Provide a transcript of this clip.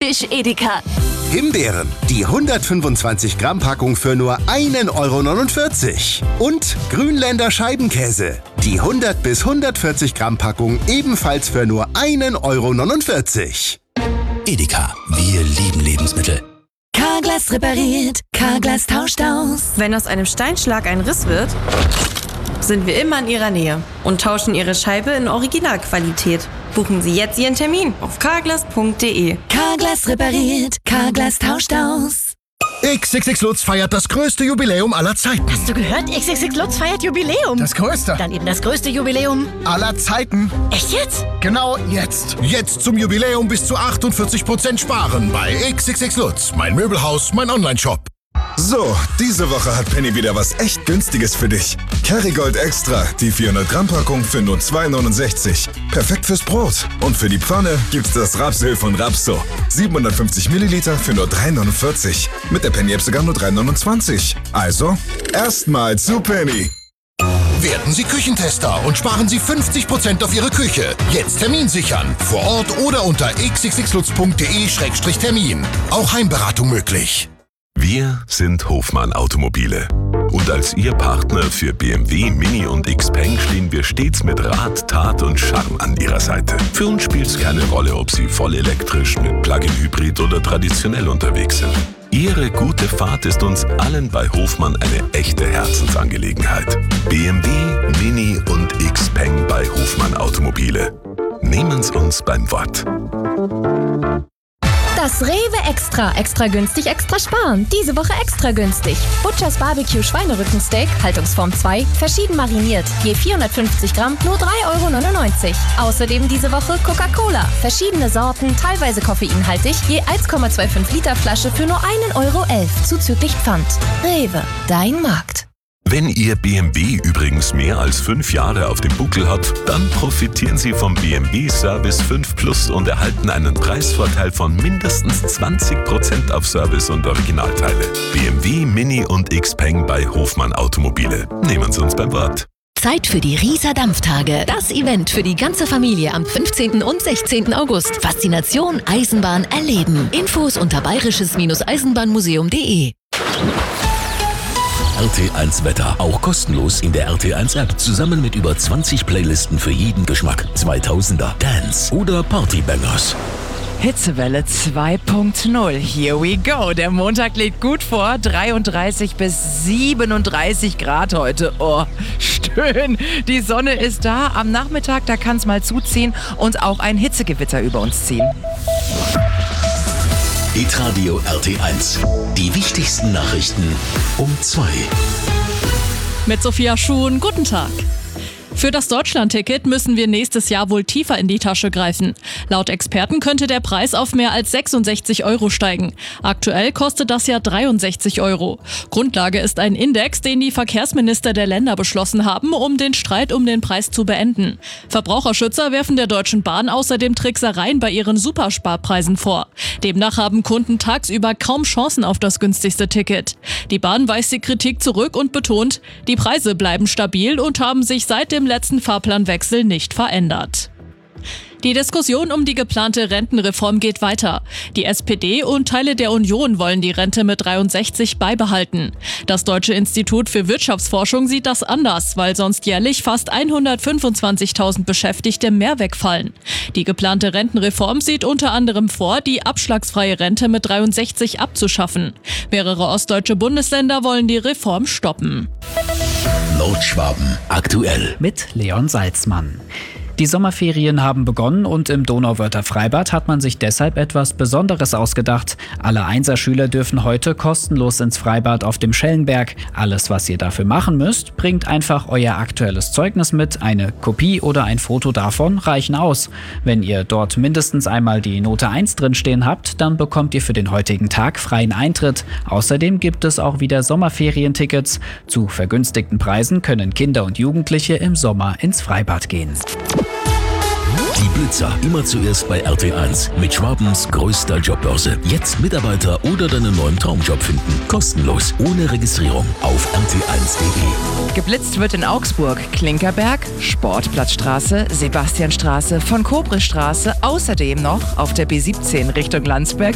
Typisch Edeka. Himbeeren, die 125 Gramm Packung für nur 1,49 €. Und Grünländer Scheibenkäse, die 100 bis 140 Gramm Packung ebenfalls für nur 1,49 €. Edeka, wir lieben Lebensmittel. Carglass repariert, Carglass tauscht aus. Wenn aus einem Steinschlag ein Riss wird, sind wir immer in Ihrer Nähe und tauschen Ihre Scheibe in Originalqualität. Buchen Sie jetzt Ihren Termin auf carglass.de. Carglass repariert, Carglass tauscht aus. XXX Lutz feiert das größte Jubiläum aller Zeiten. Hast du gehört? XXX Lutz feiert Jubiläum. Das größte. Dann eben das größte Jubiläum Aller Zeiten. Echt jetzt? Genau jetzt. Jetzt zum Jubiläum bis zu 48% sparen bei XXX Lutz. Mein Möbelhaus, mein Onlineshop. So, diese Woche hat Penny wieder was echt Günstiges für dich. Kerrygold Extra, die 400 Gramm Packung für nur 2,69 €. Perfekt fürs Brot. Und für die Pfanne gibt's das Rapsöl von Rapso. 750 Milliliter für nur 3,49 €. Mit der Penny-App sogar nur 3,29 €. Also, erstmal zu Penny. Werden Sie Küchentester und sparen Sie 50% auf Ihre Küche. Jetzt Termin sichern. Vor Ort oder unter xxxlutz.de/termin. Auch Heimberatung möglich. Wir sind Hofmann Automobile. Und als Ihr Partner für BMW, Mini und Xpeng stehen wir stets mit Rat, Tat und Charme an Ihrer Seite. Für uns spielt es keine Rolle, ob Sie voll elektrisch, mit Plug-in-Hybrid oder traditionell unterwegs sind. Ihre gute Fahrt ist uns allen bei Hofmann eine echte Herzensangelegenheit. BMW, Mini und Xpeng bei Hofmann Automobile. Nehmen Sie uns beim Wort. Das Rewe Extra. Extra günstig, extra sparen. Diese Woche extra günstig. Butchers Barbecue Schweinerückensteak, Haltungsform 2, verschieden mariniert. Je 450 Gramm, nur 3,99 €. Außerdem diese Woche Coca-Cola. Verschiedene Sorten, teilweise koffeinhaltig. Je 1,25 Liter Flasche für nur 1,11 € zuzüglich Pfand. Rewe, dein Markt. Wenn Ihr BMW übrigens mehr als 5 Jahre auf dem Buckel hat, dann profitieren Sie vom BMW Service 5 Plus und erhalten einen Preisvorteil von mindestens 20% auf Service und Originalteile. BMW, Mini und Xpeng bei Hofmann Automobile. Nehmen Sie uns beim Wort. Zeit für die Rieser Dampftage. Das Event für die ganze Familie am 15. und 16. August. Faszination Eisenbahn erleben. Infos unter bayerisches-eisenbahnmuseum.de. RT1 Wetter, auch kostenlos in der RT1 App, zusammen mit über 20 Playlisten für jeden Geschmack. 2000er, Dance oder Partybangers. Hitzewelle 2.0. Here we go. Der Montag liegt gut vor. 33 bis 37 Grad heute. Oh, schön. Die Sonne ist da. Am Nachmittag, da kann es mal zuziehen und auch ein Hitzegewitter über uns ziehen. Hitradio RT1. Die wichtigsten Nachrichten um 2. Mit Sophia Schuhn, guten Tag. Für das Deutschland-Ticket müssen wir nächstes Jahr wohl tiefer in die Tasche greifen. Laut Experten könnte der Preis auf mehr als 66 € steigen. Aktuell kostet das ja 63 €. Grundlage ist ein Index, den die Verkehrsminister der Länder beschlossen haben, um den Streit um den Preis zu beenden. Verbraucherschützer werfen der Deutschen Bahn außerdem Tricksereien bei ihren Supersparpreisen vor. Demnach haben Kunden tagsüber kaum Chancen auf das günstigste Ticket. Die Bahn weist die Kritik zurück und betont, die Preise bleiben stabil und haben sich seit dem letzten Fahrplanwechsel nicht verändert. Die Diskussion um die geplante Rentenreform geht weiter. Die SPD und Teile der Union wollen die Rente mit 63 beibehalten. Das Deutsche Institut für Wirtschaftsforschung sieht das anders, weil sonst jährlich fast 125.000 Beschäftigte mehr wegfallen. Die geplante Rentenreform sieht unter anderem vor, die abschlagsfreie Rente mit 63 abzuschaffen. Mehrere ostdeutsche Bundesländer wollen die Reform stoppen. Nordschwaben aktuell mit Leon Salzmann. Die Sommerferien haben begonnen und im Donauwörther Freibad hat man sich deshalb etwas Besonderes ausgedacht. Alle Einserschüler dürfen heute kostenlos ins Freibad auf dem Schellenberg. Alles, was ihr dafür machen müsst, bringt einfach euer aktuelles Zeugnis mit. Eine Kopie oder ein Foto davon reichen aus. Wenn ihr dort mindestens einmal die Note 1 drinstehen habt, dann bekommt ihr für den heutigen Tag freien Eintritt. Außerdem gibt es auch wieder Sommerferientickets. Zu vergünstigten Preisen können Kinder und Jugendliche im Sommer ins Freibad gehen. Die Blitzer, immer zuerst bei RT1 mit Schwabens größter Jobbörse. Jetzt Mitarbeiter oder deinen neuen Traumjob finden. Kostenlos, ohne Registrierung auf rt1.de. Geblitzt wird in Augsburg, Klinkerberg, Sportplatzstraße, Sebastianstraße, von Kobre-Straße, außerdem noch auf der B17 Richtung Landsberg